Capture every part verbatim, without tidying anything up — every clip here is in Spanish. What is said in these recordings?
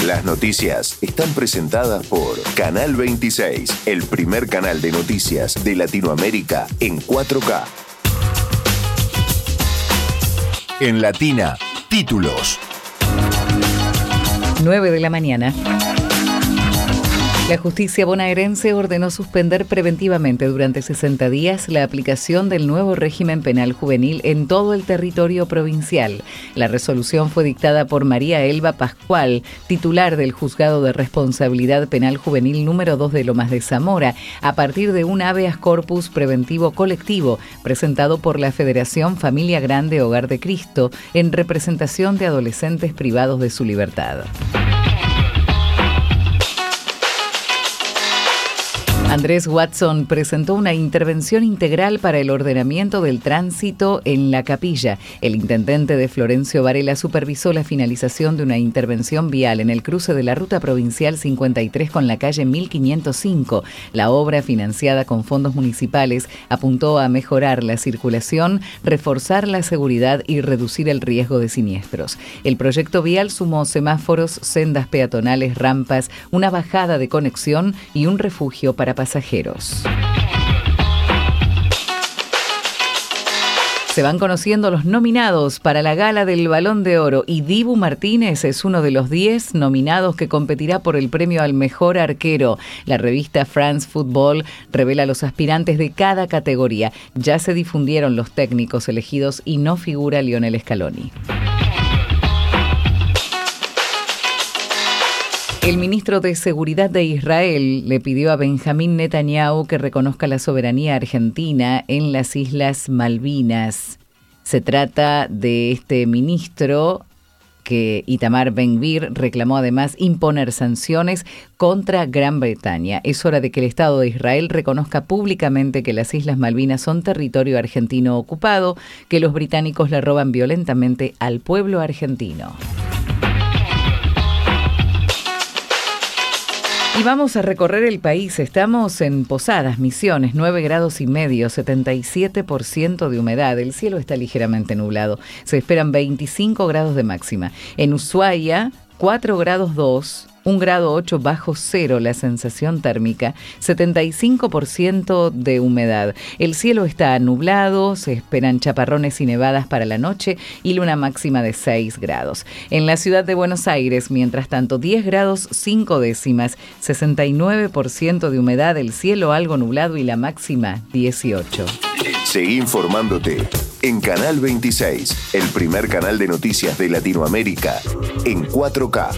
Las noticias están presentadas por Canal veintiséis, el primer canal de noticias de Latinoamérica en cuatro K. En Latina, títulos. nueve de la mañana. La justicia bonaerense ordenó suspender preventivamente durante sesenta días la aplicación del nuevo régimen penal juvenil en todo el territorio provincial. La resolución fue dictada por María Elba Pascual, titular del Juzgado de Responsabilidad Penal Juvenil número dos de Lomas de Zamora, a partir de un habeas corpus preventivo colectivo presentado por la Federación Familia Grande Hogar de Cristo en representación de adolescentes privados de su libertad. Andrés Watson presentó una intervención integral para el ordenamiento del tránsito en La Capilla. El intendente de Florencio Varela supervisó la finalización de una intervención vial en el cruce de la Ruta Provincial cincuenta y tres con la calle mil quinientos cinco. La obra, financiada con fondos municipales, apuntó a mejorar la circulación, reforzar la seguridad y reducir el riesgo de siniestros. El proyecto vial sumó semáforos, sendas peatonales, rampas, una bajada de conexión y un refugio para pasajeros. Se van conociendo los nominados para la Gala del Balón de Oro y Dibu Martínez es uno de los diez nominados que competirá por el premio al mejor arquero. La revista France Football revela los aspirantes de cada categoría. Ya se difundieron los técnicos elegidos y no figura Lionel Scaloni. El ministro de Seguridad de Israel le pidió a Benjamín Netanyahu que reconozca la soberanía argentina en las Islas Malvinas. Se trata de este ministro que Itamar Ben-Gvir reclamó además imponer sanciones contra Gran Bretaña. Es hora de que el Estado de Israel reconozca públicamente que las Islas Malvinas son territorio argentino ocupado, que los británicos le roban violentamente al pueblo argentino. Y vamos a recorrer el país. Estamos en Posadas, Misiones, nueve grados y medio, setenta y siete por ciento de humedad. El cielo está ligeramente nublado. Se esperan veinticinco grados de máxima. En Ushuaia, cuatro grados dos, un grado ocho bajo cero la sensación térmica, setenta y cinco por ciento de humedad. El cielo está nublado, se esperan chaparrones y nevadas para la noche y luna máxima de seis grados. En la ciudad de Buenos Aires, mientras tanto, diez grados cinco décimas, sesenta y nueve por ciento de humedad, el cielo algo nublado y la máxima dieciocho. Seguí informándote en Canal veintiséis, el primer canal de noticias de Latinoamérica en cuatro K.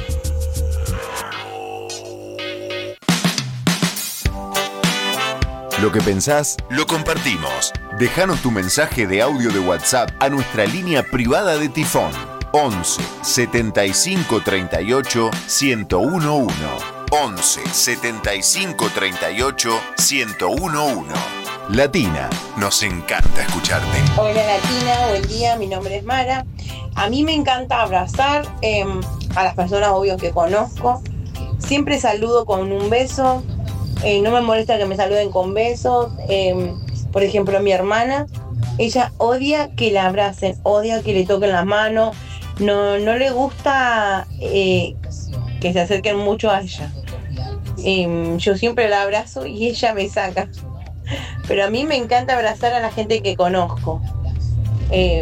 Lo que pensás, lo compartimos. Déjanos tu mensaje de audio de WhatsApp a nuestra línea privada de Tifón. once setenta y cinco treinta y ocho ciento uno. once setenta y cinco treinta y ocho ciento uno. Latina, nos encanta escucharte. Hola Latina, buen día, mi nombre es Mara. A mí me encanta abrazar eh, a las personas, obvio, que conozco. Siempre saludo con un beso. Eh, no me molesta que me saluden con besos. Eh, por ejemplo, mi hermana, ella odia que la abracen, odia que le toquen las manos. No, no le gusta eh, que se acerquen mucho a ella. Eh, yo siempre la abrazo y ella me saca. Pero a mí me encanta abrazar a la gente que conozco. Eh,